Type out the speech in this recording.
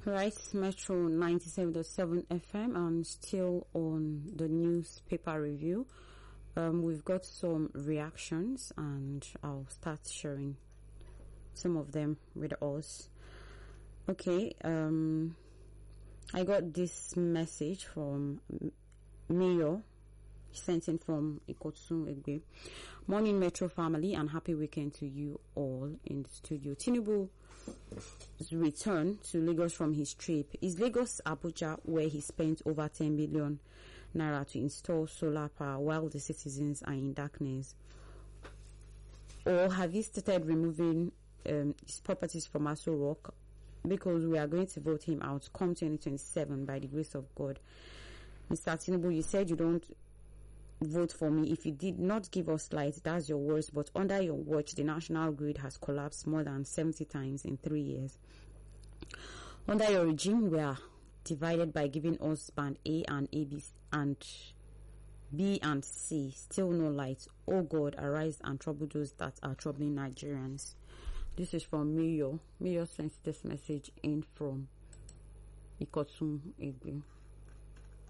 Right, Metro 97.7 FM and still on the newspaper review. We've got some reactions and I'll start sharing some of them with us. Okay, I got this message from Mayor, sent in from Ikotsun Egbe. Morning Metro family and happy weekend to you all in the studio. Tinubu's return to Lagos from his trip. Is Lagos Abuja where he spent over 10 billion naira to install solar power while the citizens are in darkness? Or have you started removing his properties from Aso Rock? Because we are going to vote him out come 2027 by the grace of God. Mr. Tinubu, you said you don't vote for me. If you did not give us light, that's your worst. But under your watch, the national grid has collapsed more than 70 times in 3 years. Under your regime, we are divided by giving us band A and AB and B and C. Still no light. Oh God, arise and trouble those that are troubling Nigerians. This is from Mayor. Mayor sent this message in from Ikotsun Egbe.